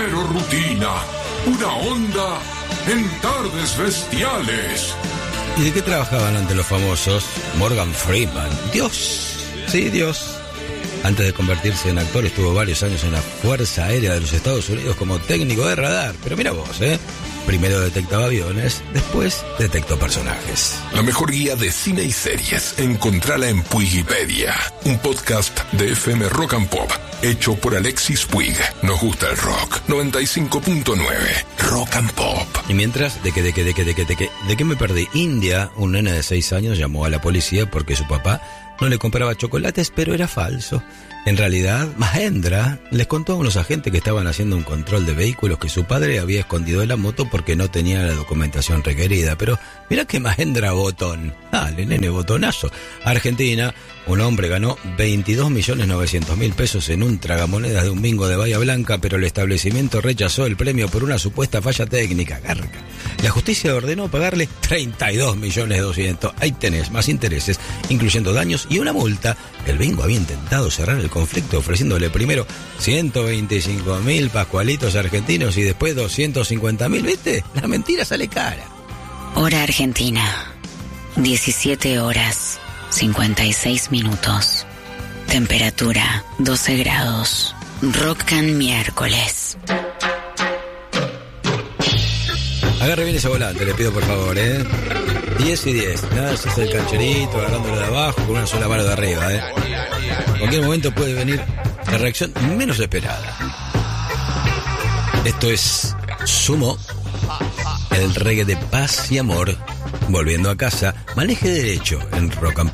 Pero rutina, una onda en tardes bestiales. ¿Y de qué trabajaban ante los famosos? Morgan Freeman. Dios, sí, Dios. Antes de convertirse en actor estuvo varios años en la Fuerza Aérea de los Estados Unidos como técnico de radar. Pero mira vos, primero detectaba aviones, después detectó personajes. La mejor guía de cine y series, encontrala en Puigipedia, un podcast de FM Rock and Pop, hecho por Alexis Puig. Nos gusta el rock. 95.9 Rock and Pop. Y mientras, ¿de qué me perdí? India, un nene de 6 años, llamó a la policía porque su papá no le compraba chocolates, pero era falso. En realidad, Mahendra les contó a unos agentes que estaban haciendo un control de vehículos que su padre había escondido de la moto porque no tenía la documentación requerida. Pero mirá que Mahendra botón. Dale, nene, botonazo. Argentina, un hombre ganó 22.900.000 pesos en un tragamonedas de un bingo de Bahía Blanca, pero el establecimiento rechazó el premio por una supuesta falla técnica. Garca. La justicia ordenó pagarle 32.200.000. Ahí tenés, más intereses, incluyendo daños y una multa. El bingo había intentado cerrar el conflicto ofreciéndole primero 125.000 pascualitos argentinos y después 250.000, ¿viste? La mentira sale cara. Hora Argentina, 17 horas, 56 minutos. Temperatura, 12 grados. Rock and miércoles. Agarre bien ese volante, le pido por favor, 10 y 10. Nada, si es el cancherito, agarrándolo de abajo con una sola mano de arriba, En cualquier momento puede venir la reacción menos esperada. Esto es Sumo, el reggae de paz y amor. Volviendo a casa, maneje derecho en Rock and